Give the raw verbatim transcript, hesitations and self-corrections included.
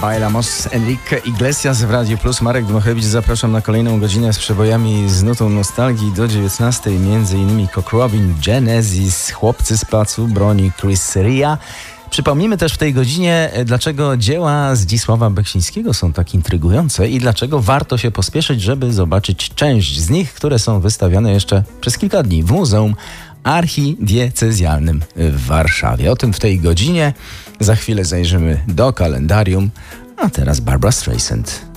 Bailamos, Enrique Iglesias w Radiu Plus. Marek Dmochewicz, zapraszam na kolejną godzinę z przebojami z nutą nostalgii do dziewiętnastej. Między innymi Cock Robin, Genesis, Chłopcy z Placu Broni, Chris Ria. Przypomnimy też w tej godzinie, dlaczego dzieła Zdzisława Beksińskiego są tak intrygujące i dlaczego warto się pospieszyć, żeby zobaczyć część z nich, które są wystawiane jeszcze przez kilka dni w Muzeum Archidiecezjalnym w Warszawie. O tym w tej godzinie. Za chwilę zajrzymy do kalendarium, a teraz Barbra Streisand.